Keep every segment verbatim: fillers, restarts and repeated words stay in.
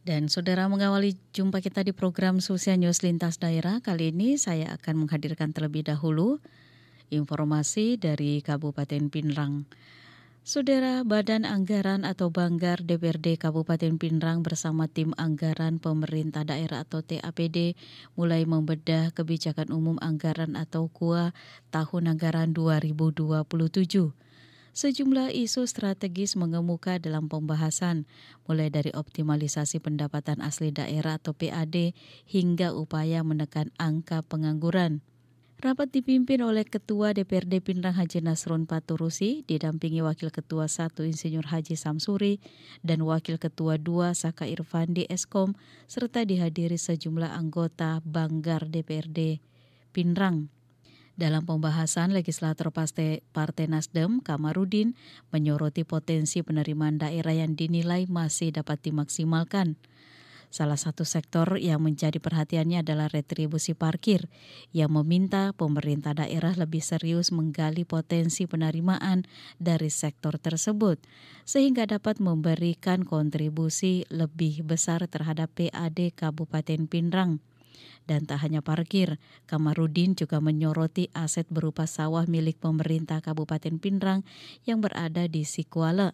Dan saudara, mengawali jumpa kita di program Susia News Lintas Daerah, kali ini saya akan menghadirkan terlebih dahulu informasi dari Kabupaten Pinrang. Saudara, Badan Anggaran atau Banggar D P R D Kabupaten Pinrang bersama tim anggaran pemerintah daerah atau T A P D mulai membedah kebijakan umum anggaran atau K U A tahun anggaran dua ribu dua puluh tujuh. Sejumlah isu strategis mengemuka dalam pembahasan, mulai dari optimalisasi pendapatan asli daerah atau P A D hingga upaya menekan angka pengangguran. Rapat dipimpin oleh Ketua D P R D Pinrang Haji Nasrun Paturusi, didampingi Wakil Ketua satu Insinyur Haji Samsuri dan Wakil Ketua dua Saka Irfandi Eskom, serta dihadiri sejumlah anggota Banggar D P R D Pinrang. Dalam pembahasan, legislator Partai, Partai Nasdem, Kamarudin, menyoroti potensi penerimaan daerah yang dinilai masih dapat dimaksimalkan. Salah satu sektor yang menjadi perhatiannya adalah retribusi parkir, yang meminta pemerintah daerah lebih serius menggali potensi penerimaan dari sektor tersebut, sehingga dapat memberikan kontribusi lebih besar terhadap P A D Kabupaten Pinrang. Dan tak hanya parkir, Kamarudin juga menyoroti aset berupa sawah milik pemerintah Kabupaten Pinrang yang berada di Sikuala.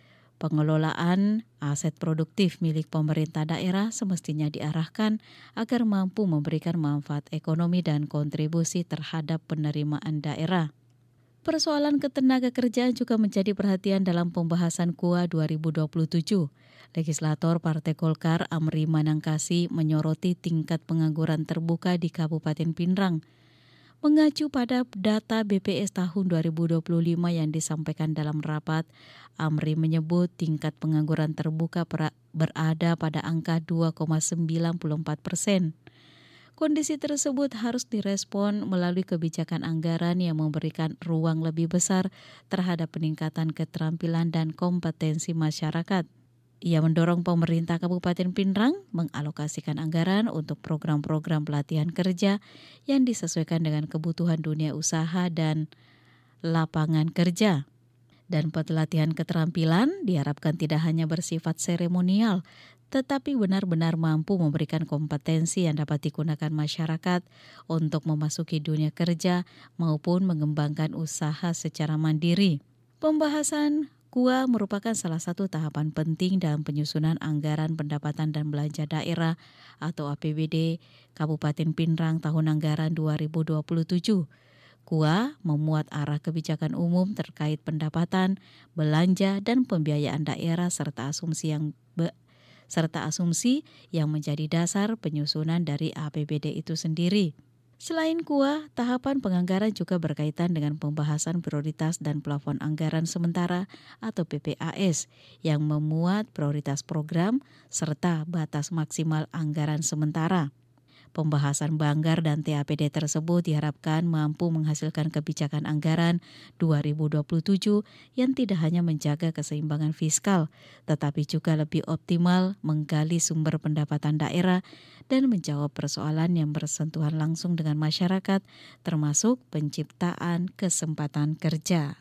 Pengelolaan aset produktif milik pemerintah daerah semestinya diarahkan agar mampu memberikan manfaat ekonomi dan kontribusi terhadap penerimaan daerah. Persoalan ketenaga kerjaan juga menjadi perhatian dalam pembahasan K U A dua ribu dua puluh tujuh. Legislator Partai Golkar Amri Manangkasi menyoroti tingkat pengangguran terbuka di Kabupaten Pinrang. Mengacu pada data B P S tahun dua ribu dua puluh lima yang disampaikan dalam rapat, Amri menyebut tingkat pengangguran terbuka berada pada angka dua koma sembilan empat persen. Kondisi tersebut harus direspon melalui kebijakan anggaran yang memberikan ruang lebih besar terhadap peningkatan keterampilan dan kompetensi masyarakat. Ia mendorong pemerintah Kabupaten Pinrang mengalokasikan anggaran untuk program-program pelatihan kerja yang disesuaikan dengan kebutuhan dunia usaha dan lapangan kerja. Dan pelatihan keterampilan diharapkan tidak hanya bersifat seremonial, tetapi benar-benar mampu memberikan kompetensi yang dapat digunakan masyarakat untuk memasuki dunia kerja maupun mengembangkan usaha secara mandiri. Pembahasan K U A merupakan salah satu tahapan penting dalam penyusunan anggaran pendapatan dan belanja daerah atau A P B D Kabupaten Pinrang tahun anggaran dua ribu dua puluh tujuh. K U A memuat arah kebijakan umum terkait pendapatan, belanja, dan pembiayaan daerah serta asumsi yang be- serta asumsi yang menjadi dasar penyusunan dari A P B D itu sendiri. Selain K U A, tahapan penganggaran juga berkaitan dengan pembahasan prioritas dan plafon anggaran sementara atau P P A S yang memuat prioritas program serta batas maksimal anggaran sementara. Pembahasan Banggar dan T A P D tersebut diharapkan mampu menghasilkan kebijakan anggaran dua ribu dua puluh tujuh yang tidak hanya menjaga keseimbangan fiskal, tetapi juga lebih optimal menggali sumber pendapatan daerah dan menjawab persoalan yang bersentuhan langsung dengan masyarakat, termasuk penciptaan kesempatan kerja.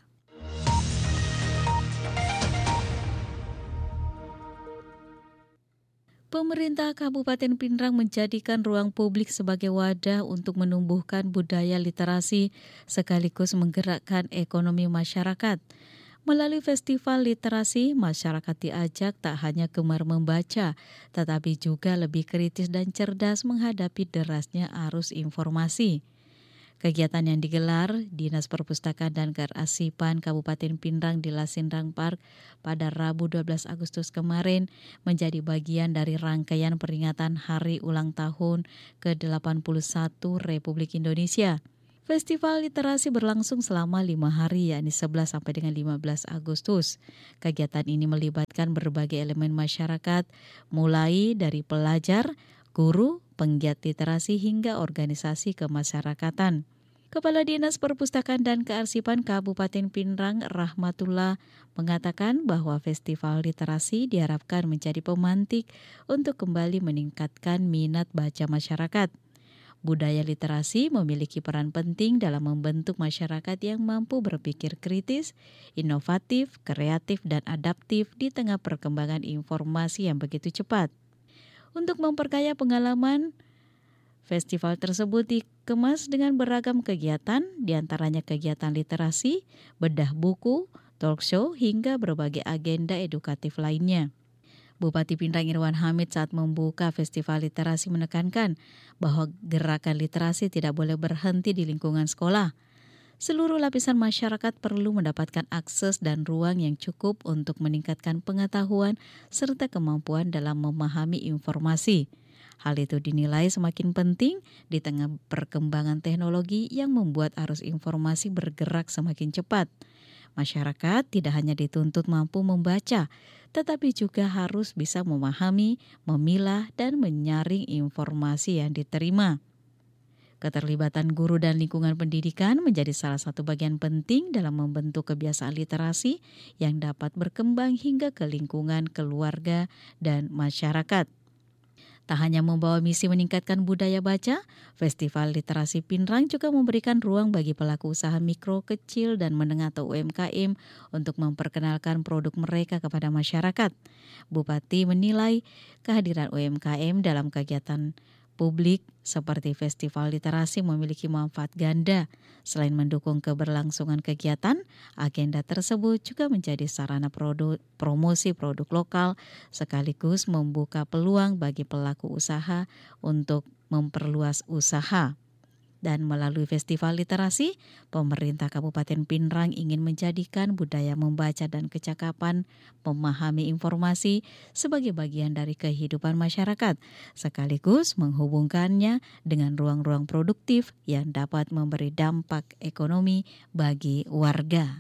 Pemerintah Kabupaten Pinrang menjadikan ruang publik sebagai wadah untuk menumbuhkan budaya literasi sekaligus menggerakkan ekonomi masyarakat. Melalui festival literasi, masyarakat diajak tak hanya gemar membaca, tetapi juga lebih kritis dan cerdas menghadapi derasnya arus informasi. Kegiatan yang digelar Dinas Perpustakaan dan Kearsipan Kabupaten Pinrang di Lasindang Park pada Rabu dua belas Agustus kemarin menjadi bagian dari rangkaian peringatan Hari Ulang Tahun ke delapan puluh satu Republik Indonesia. Festival literasi berlangsung selama lima hari, yakni sebelas sampai dengan lima belas Agustus. Kegiatan ini melibatkan berbagai elemen masyarakat, mulai dari pelajar, guru, penggiat literasi hingga organisasi kemasyarakatan. Kepala Dinas Perpustakaan dan Kearsipan Kabupaten Pinrang, Rahmatullah, mengatakan bahwa festival literasi diharapkan menjadi pemantik untuk kembali meningkatkan minat baca masyarakat. Budaya literasi memiliki peran penting dalam membentuk masyarakat yang mampu berpikir kritis, inovatif, kreatif, dan adaptif di tengah perkembangan informasi yang begitu cepat. Untuk memperkaya pengalaman, festival tersebut dikemas dengan beragam kegiatan, diantaranya kegiatan literasi, bedah buku, talk show, hingga berbagai agenda edukatif lainnya. Bupati Pindrang Irwan Hamid saat membuka festival literasi menekankan bahwa gerakan literasi tidak boleh berhenti di lingkungan sekolah. Seluruh lapisan masyarakat perlu mendapatkan akses dan ruang yang cukup untuk meningkatkan pengetahuan serta kemampuan dalam memahami informasi. Hal itu dinilai semakin penting di tengah perkembangan teknologi yang membuat arus informasi bergerak semakin cepat. Masyarakat tidak hanya dituntut mampu membaca, tetapi juga harus bisa memahami, memilah, dan menyaring informasi yang diterima. Keterlibatan guru dan lingkungan pendidikan menjadi salah satu bagian penting dalam membentuk kebiasaan literasi yang dapat berkembang hingga ke lingkungan keluarga dan masyarakat. Tak hanya membawa misi meningkatkan budaya baca, Festival Literasi Pindrang juga memberikan ruang bagi pelaku usaha mikro, kecil, dan menengah atau U M K M untuk memperkenalkan produk mereka kepada masyarakat. Bupati menilai kehadiran U M K M dalam kegiatan publik seperti Festival Literasi memiliki manfaat ganda. Selain mendukung keberlangsungan kegiatan, agenda tersebut juga menjadi sarana produ- promosi produk lokal sekaligus membuka peluang bagi pelaku usaha untuk memperluas usaha. Dan melalui Festival Literasi, pemerintah Kabupaten Pindrang ingin menjadikan budaya membaca dan kecakapan memahami informasi sebagai bagian dari kehidupan masyarakat, sekaligus menghubungkannya dengan ruang-ruang produktif yang dapat memberi dampak ekonomi bagi warga.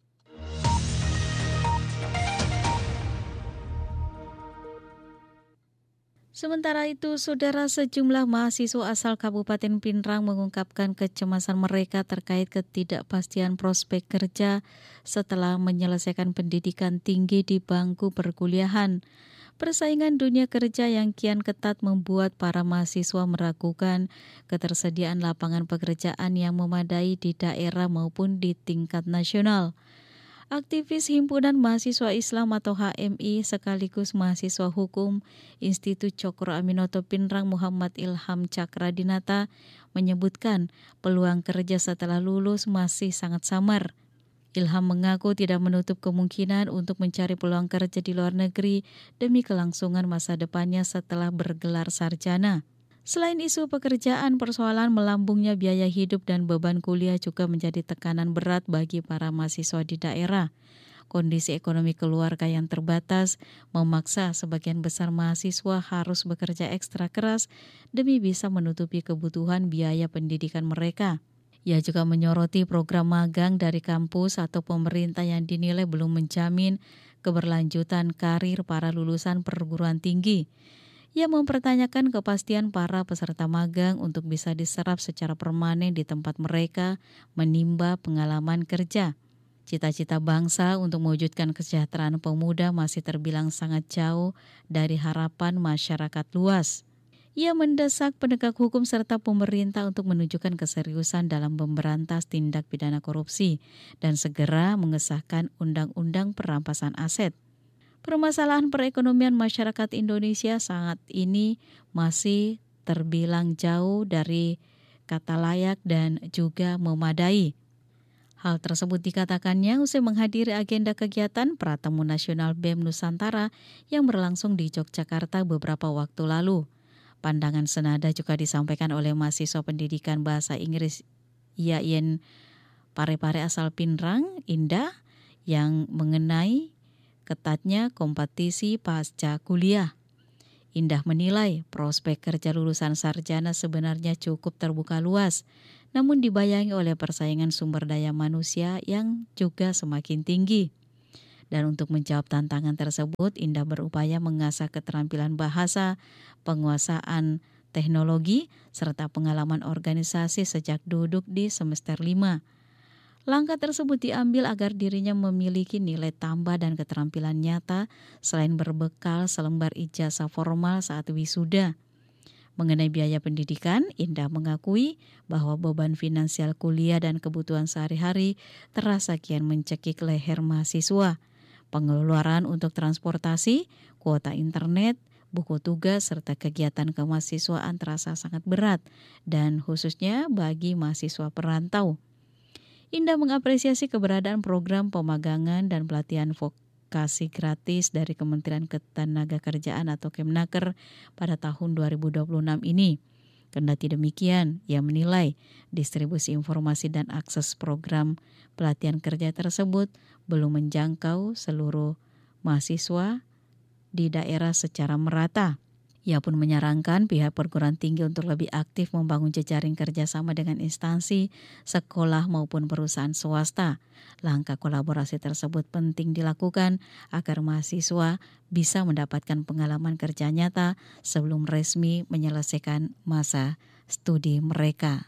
Sementara itu, saudara, sejumlah mahasiswa asal Kabupaten Pindrang mengungkapkan kecemasan mereka terkait ketidakpastian prospek kerja setelah menyelesaikan pendidikan tinggi di bangku perkuliahan. Persaingan dunia kerja yang kian ketat membuat para mahasiswa meragukan ketersediaan lapangan pekerjaan yang memadai di daerah maupun di tingkat nasional. Aktivis Himpunan Mahasiswa Islam atau H M I sekaligus mahasiswa hukum Institut Cokro Aminoto Pindrang Muhammad Ilham Cakradinata menyebutkan peluang kerja setelah lulus masih sangat samar. Ilham mengaku tidak menutup kemungkinan untuk mencari peluang kerja di luar negeri demi kelangsungan masa depannya setelah bergelar sarjana. Selain isu pekerjaan, persoalan melambungnya biaya hidup dan beban kuliah juga menjadi tekanan berat bagi para mahasiswa di daerah. Kondisi ekonomi keluarga yang terbatas memaksa sebagian besar mahasiswa harus bekerja ekstra keras demi bisa menutupi kebutuhan biaya pendidikan mereka. Ia juga menyoroti program magang dari kampus atau pemerintah yang dinilai belum menjamin keberlanjutan karir para lulusan perguruan tinggi. Ia mempertanyakan kepastian para peserta magang untuk bisa diserap secara permanen di tempat mereka menimba pengalaman kerja. Cita-cita bangsa untuk mewujudkan kesejahteraan pemuda masih terbilang sangat jauh dari harapan masyarakat luas. Ia mendesak penegak hukum serta pemerintah untuk menunjukkan keseriusan dalam memberantas tindak pidana korupsi dan segera mengesahkan undang-undang perampasan aset. Permasalahan perekonomian masyarakat Indonesia saat ini masih terbilang jauh dari kata layak dan juga memadai. Hal tersebut dikatakannya usai menghadiri agenda kegiatan Pratemu Nasional B E M Nusantara yang berlangsung di Yogyakarta beberapa waktu lalu. Pandangan senada juga disampaikan oleh mahasiswa pendidikan bahasa Inggris Yayen Parepare asal Pindrang, Indah, yang mengenai ketatnya kompetisi pasca kuliah. Indah menilai prospek kerja lulusan sarjana sebenarnya cukup terbuka luas, namun dibayangi oleh persaingan sumber daya manusia yang juga semakin tinggi. Dan untuk menjawab tantangan tersebut, Indah berupaya mengasah keterampilan bahasa, penguasaan teknologi, serta pengalaman organisasi sejak duduk di semester lima. Langkah tersebut diambil agar dirinya memiliki nilai tambah dan keterampilan nyata selain berbekal selembar ijazah formal saat wisuda. Mengenai biaya pendidikan, Indah mengakui bahwa beban finansial kuliah dan kebutuhan sehari-hari terasa kian mencekik leher mahasiswa. Pengeluaran untuk transportasi, kuota internet, buku tugas serta kegiatan kemahasiswaan terasa sangat berat dan khususnya bagi mahasiswa perantau. Indah mengapresiasi keberadaan program pemagangan dan pelatihan vokasi gratis dari Kementerian Ketenagakerjaan atau Kemnaker pada tahun dua ribu dua puluh enam ini. Kendati demikian, ia menilai distribusi informasi dan akses program pelatihan kerja tersebut belum menjangkau seluruh mahasiswa di daerah secara merata. Ia pun menyarankan pihak perguruan tinggi untuk lebih aktif membangun jejaring kerjasama dengan instansi, sekolah maupun perusahaan swasta. Langkah kolaborasi tersebut penting dilakukan agar mahasiswa bisa mendapatkan pengalaman kerja nyata sebelum resmi menyelesaikan masa studi mereka.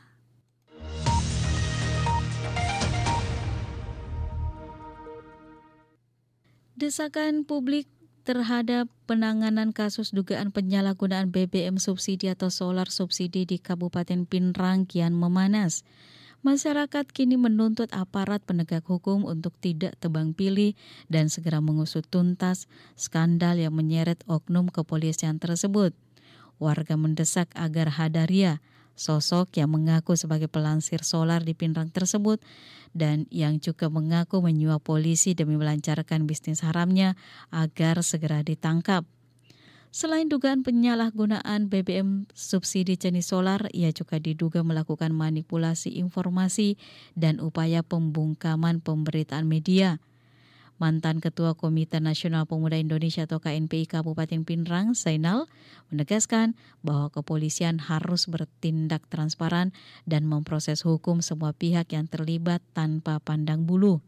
Desakan publik terhadap penanganan kasus dugaan penyalahgunaan B B M subsidi atau solar subsidi di Kabupaten Pinrang kian memanas. Masyarakat kini menuntut aparat penegak hukum untuk tidak tebang pilih dan segera mengusut tuntas skandal yang menyeret oknum kepolisian tersebut. Warga mendesak agar Hadaria, sosok yang mengaku sebagai pelansir solar di Pinrang tersebut dan yang juga mengaku menyuap polisi demi melancarkan bisnis haramnya, agar segera ditangkap. Selain dugaan penyalahgunaan B B M subsidi jenis solar, ia juga diduga melakukan manipulasi informasi dan upaya pembungkaman pemberitaan media. Mantan Ketua Komite Nasional Pemuda Indonesia atau K N P I Kabupaten Pinrang, Zainal, menegaskan bahwa kepolisian harus bertindak transparan dan memproses hukum semua pihak yang terlibat tanpa pandang bulu.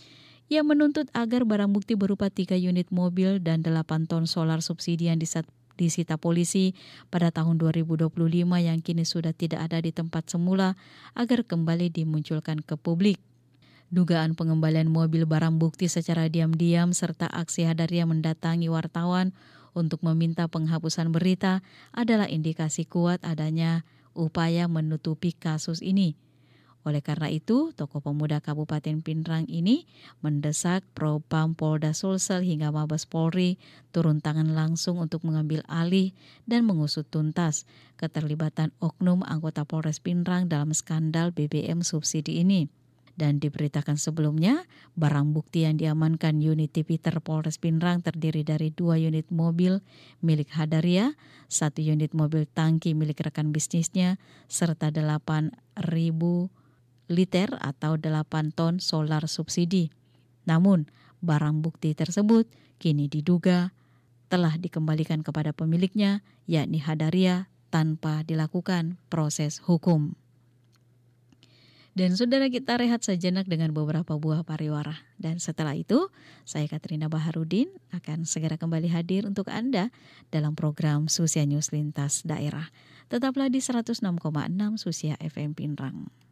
Ia menuntut agar barang bukti berupa tiga unit mobil dan delapan ton solar subsidi yang disita polisi pada tahun dua ribu dua puluh lima yang kini sudah tidak ada di tempat semula agar kembali dimunculkan ke publik. Dugaan pengembalian mobil barang bukti secara diam-diam serta aksi Hadaria mendatangi wartawan untuk meminta penghapusan berita adalah indikasi kuat adanya upaya menutupi kasus ini. Oleh karena itu, tokoh pemuda Kabupaten Pinrang ini mendesak Propam Polda Sulsel hingga Mabes Polri turun tangan langsung untuk mengambil alih dan mengusut tuntas keterlibatan oknum anggota Polres Pinrang dalam skandal B B M subsidi ini. Dan diberitakan sebelumnya, barang bukti yang diamankan unit Tipiter Polres Pinrang terdiri dari dua unit mobil milik Hadaria, satu unit mobil tangki milik rekan bisnisnya, serta delapan ribu liter atau delapan ton solar subsidi. Namun, barang bukti tersebut kini diduga telah dikembalikan kepada pemiliknya, yakni Hadaria, tanpa dilakukan proses hukum. Dan saudara, kita rehat sejenak dengan beberapa buah pariwara. Dan setelah itu, saya Katrina Baharudin akan segera kembali hadir untuk Anda dalam program Susia News Lintas Daerah. Tetaplah di seratus enam koma enam Susia F M Pinrang.